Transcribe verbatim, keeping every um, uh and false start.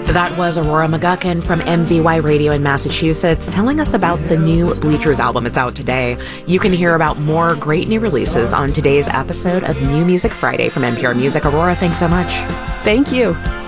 That was Aurora McGuckin from M V Y Radio in Massachusetts telling us about the new Bleachers album. It's out today. You can hear about more great new releases on today's episode of New Music Friday from N P R Music. Aurora, thanks so much. Thank you.